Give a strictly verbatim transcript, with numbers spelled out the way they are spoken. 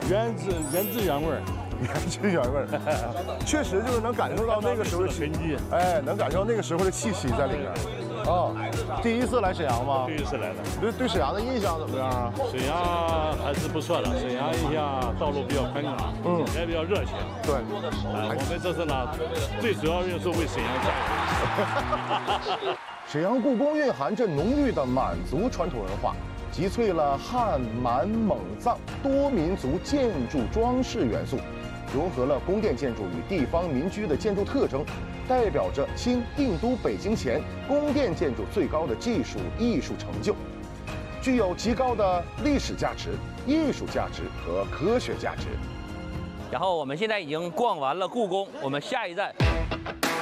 原汁原汁原味儿， 原汁原味儿，确实就是能感受到那个时候的痕迹， 哎，能感受到那个时候的气息在里面。啊，第一次来沈阳吗？ 第一次来的。 对对，沈阳的印象怎么样啊？ 沈阳还是不错的，沈阳一下道路比较宽敞，嗯，也比较热情。 对， 啊，我们这次呢，最主要就是为沈阳加油。 沈阳故宫蕴含着浓郁的满族传统文化，集萃了汉、满、蒙、藏多民族建筑装饰元素，融合了宫殿建筑与地方民居的建筑特征，代表着清定都北京前宫殿建筑最高的技术艺术成就，具有极高的历史价值、艺术价值和科学价值。 然后我们现在已经逛完了故宫，我们下一站